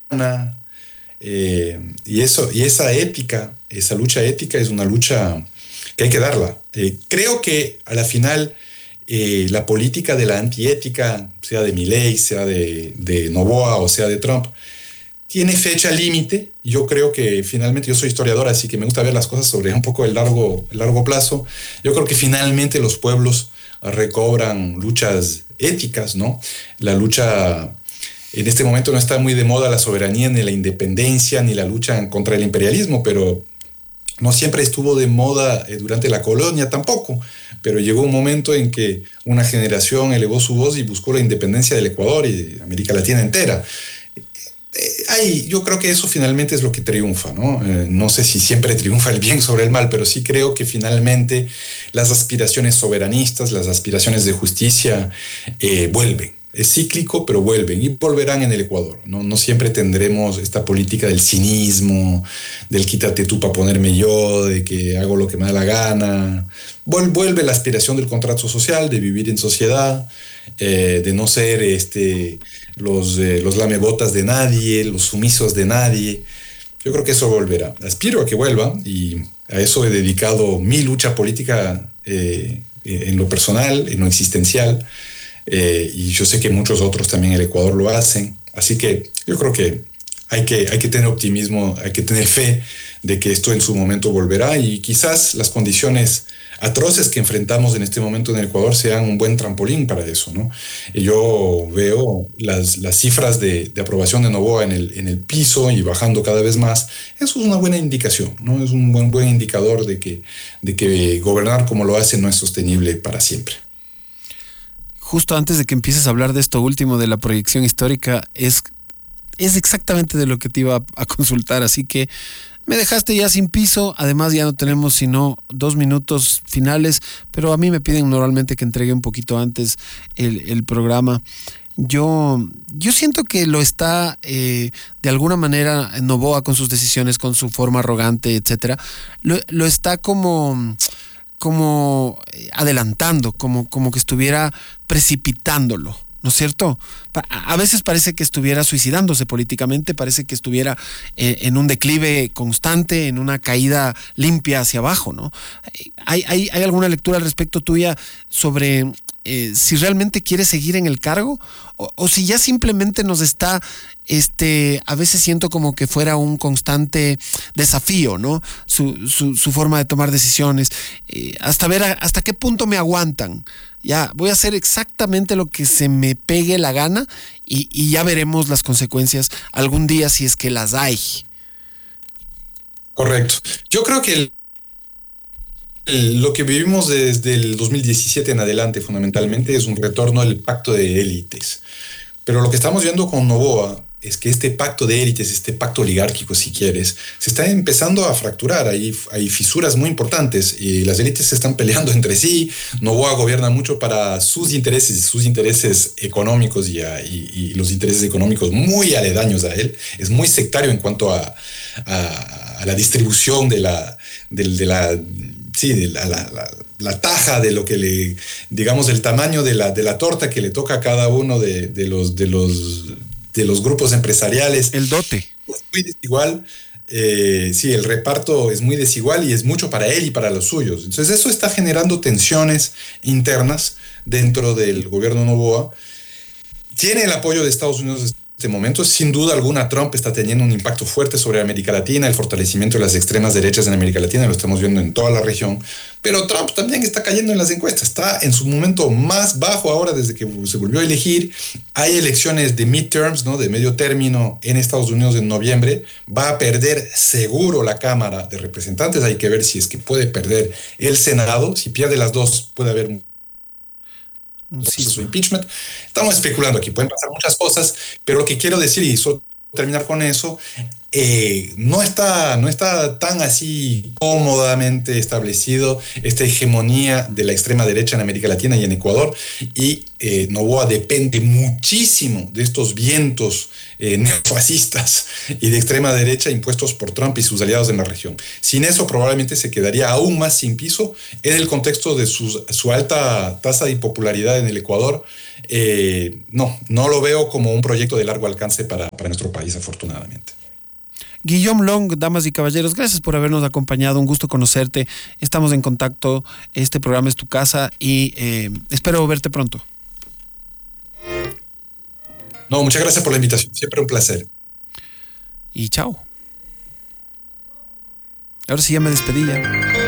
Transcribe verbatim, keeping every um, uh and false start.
Eh, y eso, y esa ética, esa lucha ética es una lucha que hay que darla. Eh, creo que a la final eh, la política de la antiética, sea de Milei, sea de, de Noboa o sea de Trump, tiene fecha límite. Yo creo que finalmente, yo soy historiador, así que me gusta ver las cosas sobre un poco el largo, el largo plazo. Yo creo que finalmente los pueblos recobran luchas éticas, ¿no? La lucha, en este momento no está muy de moda la soberanía, ni la independencia, ni la lucha contra el imperialismo, pero no siempre estuvo de moda eh, durante la colonia tampoco, pero llegó un momento en que una generación elevó su voz y buscó la independencia del Ecuador y de América Latina entera. Eh, ahí, yo creo que eso finalmente es lo que triunfa, ¿no? Eh, no sé si siempre triunfa el bien sobre el mal, pero sí creo que finalmente las aspiraciones soberanistas, las aspiraciones de justicia eh, vuelven. Es cíclico, pero vuelven y volverán en el Ecuador. ¿No? No siempre tendremos esta política del cinismo, del quítate tú para ponerme yo, de que hago lo que me da la gana. Vuelve la aspiración del contrato social, de vivir en sociedad, eh, de no ser este, los, eh, los lamebotas de nadie, los sumisos de nadie. Yo creo que eso volverá. Aspiro a que vuelva y a eso he dedicado mi lucha política eh, en lo personal, en lo existencial. Eh, y yo sé que muchos otros también en el Ecuador lo hacen. Así que yo creo que hay que, hay que tener optimismo, hay que tener fe de que esto en su momento volverá y quizás las condiciones atroces que enfrentamos en este momento en el Ecuador sean un buen trampolín para eso, ¿no? Y yo veo las, las cifras de, de aprobación de Noboa en el, en el piso y bajando cada vez más. Eso es una buena indicación, ¿no? Es un buen, buen indicador de que, de que gobernar como lo hace no es sostenible para siempre. Justo antes de que empieces a hablar de esto último, de la proyección histórica, es, es exactamente de lo que te iba a, a consultar, así que me dejaste ya sin piso. Además ya no tenemos sino dos minutos finales, pero a mí me piden normalmente que entregue un poquito antes el, el programa. Yo, yo siento que lo está eh, de alguna manera Noboa con sus decisiones, con su forma arrogante, etcétera, lo, lo está como... como adelantando, como, como que estuviera precipitándolo, ¿no es cierto? A veces parece que estuviera suicidándose políticamente, parece que estuviera eh, en un declive constante, en una caída limpia hacia abajo, ¿no? ¿Hay, hay, hay alguna lectura al respecto tuya sobre eh, si realmente quiere seguir en el cargo o, o si ya simplemente nos está, este, a veces siento como que fuera un constante desafío, ¿no? Su, su, su forma de tomar decisiones, eh, hasta ver a, hasta qué punto me aguantan. Ya, voy a hacer exactamente lo que se me pegue la gana y, y ya veremos las consecuencias algún día si es que las hay. Correcto. Yo creo que el, el, lo que vivimos desde el dos mil diecisiete en adelante fundamentalmente es un retorno al pacto de élites. Pero lo que estamos viendo con Noboa es que este pacto de élites, este pacto oligárquico, si quieres, se está empezando a fracturar. Hay, hay fisuras muy importantes y las élites se están peleando entre sí. Noboa gobierna mucho para sus intereses, sus intereses económicos y, a, y, y los intereses económicos muy aledaños a él. Es muy sectario en cuanto a, a, a la distribución de la, de, de la, sí, de la, la, la la taja de lo que le, digamos, el tamaño de la, de la torta que le toca a cada uno de, de, los, de, los, de los grupos empresariales. El dote. Es muy desigual. Eh, sí, el reparto es muy desigual y es mucho para él y para los suyos. Entonces eso está generando tensiones internas dentro del gobierno Noboa. Tiene el apoyo de Estados Unidos en este momento. Sin duda alguna, Trump está teniendo un impacto fuerte sobre América Latina, el fortalecimiento de las extremas derechas en América Latina, lo estamos viendo en toda la región. Pero Trump también está cayendo en las encuestas, está en su momento más bajo ahora desde que se volvió a elegir. Hay elecciones de midterms, ¿no? De medio término en Estados Unidos en noviembre. Va a perder seguro la Cámara de Representantes. Hay que ver si es que puede perder el Senado. Si pierde las dos, puede haber sí, su impeachment. Estamos especulando aquí, pueden pasar muchas cosas, pero lo que quiero decir, y solo terminar con eso, eh, no está, no está tan así cómodamente establecido esta hegemonía de la extrema derecha en América Latina y en Ecuador, y eh, Noboa depende muchísimo de estos vientos eh, neofascistas y de extrema derecha impuestos por Trump y sus aliados en la región. Sin eso probablemente se quedaría aún más sin piso en el contexto de su, su alta tasa de popularidad en el Ecuador. Eh, no, no lo veo como un proyecto de largo alcance para, para nuestro país, afortunadamente. Guillaume Long, damas y caballeros, gracias por habernos acompañado, un gusto conocerte, estamos en contacto, este programa es tu casa y eh, espero verte pronto. No, muchas gracias por la invitación, siempre un placer. Y chao. Ahora sí ya me despedí ya.